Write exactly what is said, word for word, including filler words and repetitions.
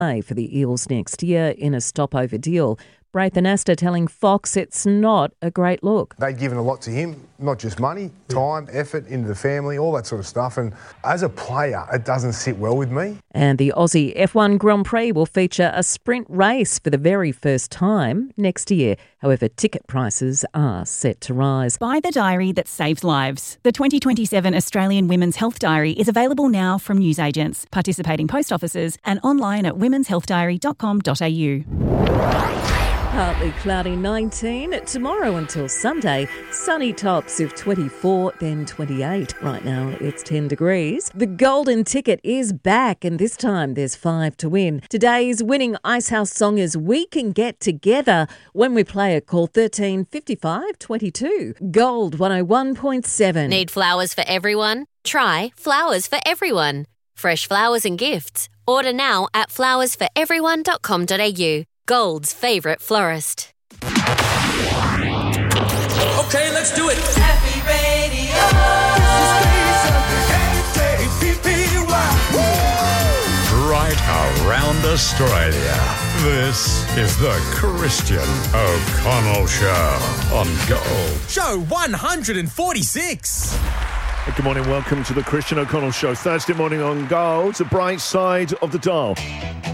for the Eels next year in a stopover deal. Braith Anasta telling Fox it's not a great look. They'd given a lot to him, not just money, time, effort into the family, all that sort of stuff. And as a player, it doesn't sit well with me. And the Aussie F one Grand Prix will feature a sprint race for the very first time next year. However, ticket prices are set to rise. Buy the diary that saves lives. The twenty twenty-seven Australian Women's Health Diary is available now from newsagents, participating post offices and online at womens health diary dot com dot a u. Partly cloudy nineteen, tomorrow until Sunday, sunny tops of twenty-four, then twenty-eight. Right now it's ten degrees. The golden ticket is back and this time there's five to win. Today's winning Icehouse song is We Can Get Together when we play it. Call thirteen fifty-five twenty-two. Gold one oh one point seven. Need flowers for everyone? Try Flowers for Everyone. Fresh flowers and gifts. Order now at flowers for everyone dot com dot a u. Gold's favourite florist. Okay, let's do it. Happy Radio. Right around Australia. This is the Christian O'Connell Show on Gold. Show one hundred forty-six. Good morning, welcome to the Christian O'Connell Show. Thursday morning on Gold, the bright side of the dial.